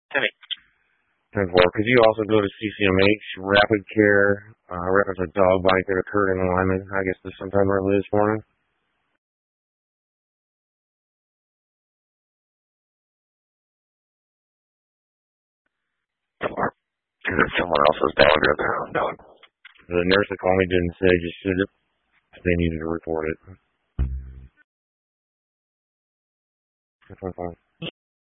Timmy. 10-4. Could you also go to CCMH, Rapid Care, reference a dog bite that occurred in Lyman, I guess this sometime early this morning? Is it someone else's dog or their own dog? The nurse that called me didn't say, just said they needed to report it. 10-5.